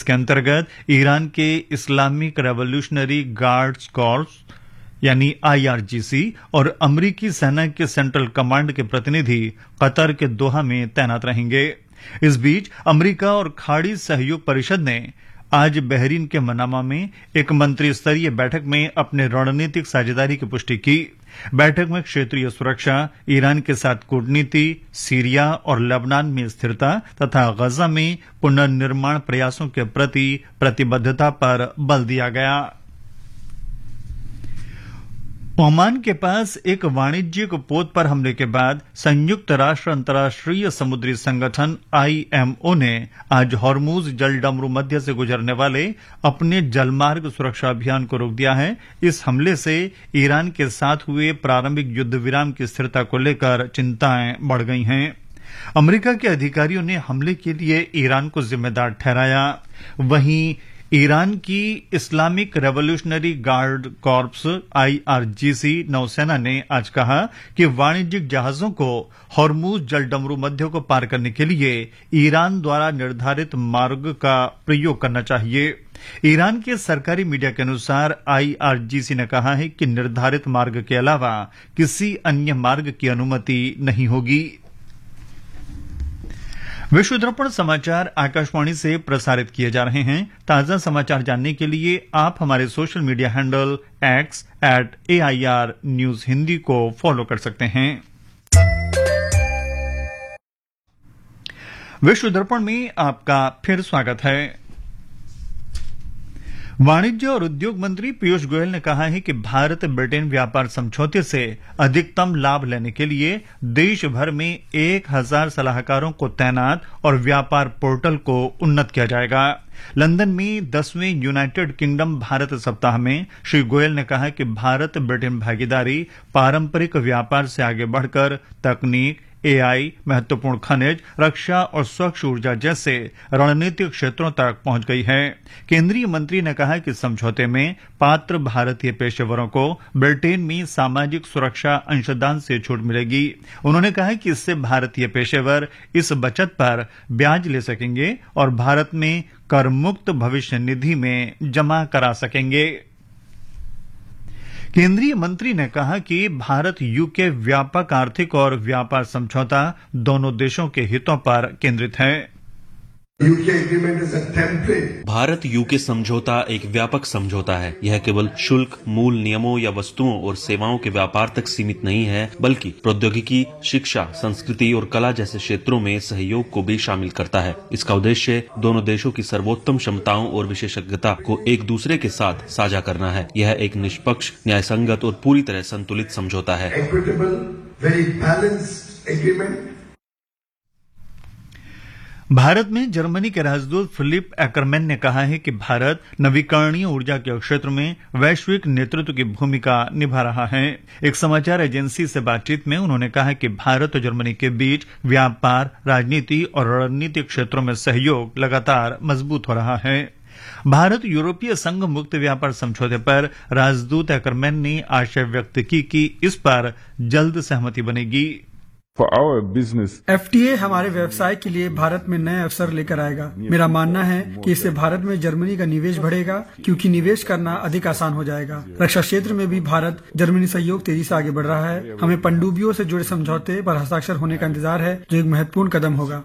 इसके अंतर्गत ईरान के इस्लामिक रेवोल्यूशनरी गार्ड्स कॉर्प्स यानी IRGC और अमरीकी सेना के सेंट्रल कमांड के प्रतिनिधि कतर के दोहा में तैनात रहेंगे। इस बीच अमरीका और खाड़ी सहयोग परिषद ने आज बहरीन के मनामा में एक मंत्री स्तरीय बैठक में अपने रणनीतिक साझेदारी की पुष्टि की। बैठक में क्षेत्रीय सुरक्षा, ईरान के साथ कूटनीति, सीरिया और लेबनान में स्थिरता तथा गजा में पुनर्निर्माण प्रयासों के प्रति प्रतिबद्धता पर बल दिया गया। ओमान के पास एक वाणिज्यिक पोत पर हमले के बाद संयुक्त राष्ट्र अंतर्राष्ट्रीय समुद्री संगठन IMO ने आज हॉर्मुज जलडमरू मध्य से गुजरने वाले अपने जलमार्ग सुरक्षा अभियान को रोक दिया है। इस हमले से ईरान के साथ हुए प्रारंभिक युद्ध विराम की स्थिरता को लेकर चिंताएं बढ़ गई हैं। अमेरिका के अधिकारियों ने हमले के लिए ईरान को जिम्मेदार ठहराया। वहीं ईरान की Islamic revolutionary guard corps IRGC नौसेना ने आज कहा कि वाणिज्यिक जहाजों को हॉर्मुज जलडमरू मध्य को पार करने के लिए ईरान द्वारा निर्धारित मार्ग का प्रयोग करना चाहिए। ईरान के सरकारी मीडिया के अनुसार IRGC ने कहा है कि निर्धारित मार्ग के अलावा किसी अन्य मार्ग की अनुमति नहीं होगी। विश्व दर्पण समाचार आकाशवाणी से प्रसारित किए जा रहे हैं। ताजा समाचार जानने के लिए आप हमारे social media handle X @AIR news Hindi को फॉलो कर सकते हैं। विश्व दर्पण में आपका फिर स्वागत है। वाणिज्य और उद्योग मंत्री पीयूष गोयल ने कहा है कि भारत ब्रिटेन व्यापार समझौते से अधिकतम लाभ लेने के लिए देश भर में 1000 सलाहकारों को तैनात और व्यापार पोर्टल को उन्नत किया जाएगा। लंदन में 10वें यूनाइटेड किंगडम भारत सप्ताह में श्री गोयल ने कहा कि भारत ब्रिटेन भागीदारी पारंपरिक व्यापार से आगे बढ़कर तकनीक, AI, महत्वपूर्ण खनिज, रक्षा और स्वच्छ ऊर्जा जैसे रणनीतिक क्षेत्रों तक पहुंच गई है। केंद्रीय मंत्री ने कहा कि समझौते में पात्र भारतीय पेशेवरों को ब्रिटेन में सामाजिक सुरक्षा अंशदान से छूट मिलेगी। उन्होंने कहा कि इससे भारतीय पेशेवर इस बचत पर ब्याज ले सकेंगे और भारत में कर मुक्त भविष्य निधि में जमा करा सकेंगे। केंद्रीय मंत्री ने कहा कि भारत UK व्यापक आर्थिक और व्यापार समझौता दोनों देशों के हितों पर केंद्रित है। भारत UK समझौता एक व्यापक समझौता है। यह केवल शुल्क, मूल नियमों या वस्तुओं और सेवाओं के व्यापार तक सीमित नहीं है, बल्कि प्रौद्योगिकी, शिक्षा, संस्कृति और कला जैसे क्षेत्रों में सहयोग को भी शामिल करता है। इसका उद्देश्य दोनों देशों की सर्वोत्तम क्षमताओं और विशेषज्ञता को एक दूसरे के साथ साझा करना है। यह एक निष्पक्ष, न्यायसंगत और पूरी तरह संतुलित समझौता है। भारत में जर्मनी के राजदूत फिलिप एक्करमैन ने कहा है कि भारत नवीकरणीय ऊर्जा के क्षेत्र में वैश्विक नेतृत्व की भूमिका निभा रहा है। एक समाचार एजेंसी से बातचीत में उन्होंने कहा कि भारत और जर्मनी के बीच व्यापार, राजनीति और रणनीतिक क्षेत्रों में सहयोग लगातार मजबूत हो रहा है। भारत यूरोपीय संघ मुक्त व्यापार समझौते पर राजदूत एक्करमैन ने आशा व्यक्त की कि इस पर जल्द सहमति बनेगी। FTA हमारे व्यवसाय के लिए भारत में नए अवसर लेकर आएगा। मेरा मानना है कि इससे भारत में जर्मनी का निवेश बढ़ेगा, क्योंकि निवेश करना अधिक आसान हो जाएगा। रक्षा क्षेत्र में भी भारत जर्मनी सहयोग तेजी से आगे बढ़ रहा है। हमें पनडुब्बियों से जुड़े समझौते पर हस्ताक्षर होने का इंतजार है, जो एक महत्वपूर्ण कदम होगा।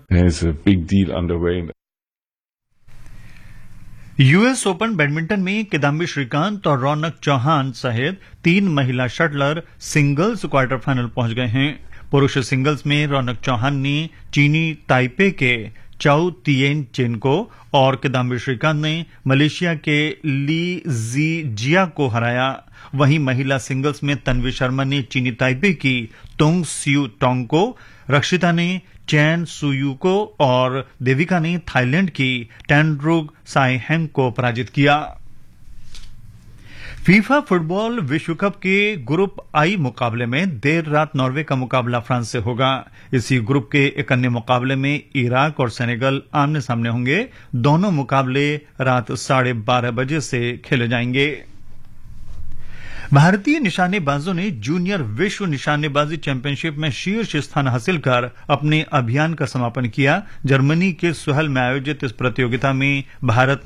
US ओपन बैडमिंटन में किदाम्बी श्रीकांत और रौनक चौहान सहित 3 महिला शटलर सिंगल्स क्वार्टर फाइनल पहुंच गए हैं। पुरुष सिंगल्स में रौनक चौहान ने चीनी ताइपे के चाउ तिएन चेन को और किदाम्बी श्रीकांत ने मलेशिया के ली जिया को हराया। वहीं महिला सिंगल्स में तन्वी शर्मा ने चीनी ताइपे की तोंग सियू टोंग को, रक्षिता ने चैन सुयू को और देविका ने थाईलैंड की टैंड्रुग साइहेंग को पराजित किया। फीफा फुटबॉल विश्व कप के ग्रुप I मुकाबले में देर रात नॉर्वे का मुकाबला फ्रांस से होगा। इसी ग्रुप के एक अन्य मुकाबले में इराक और सेनेगल आमने सामने होंगे। दोनों मुकाबले रात 12:30 बजे से खेले जाएंगे। भारतीय निशानेबाजों ने जूनियर विश्व निशानेबाजी चैंपियनशिप में शीर्ष स्थान हासिल कर अपने अभियान का समापन किया। जर्मनी के सुहल में आयोजित इस प्रतियोगिता में भारत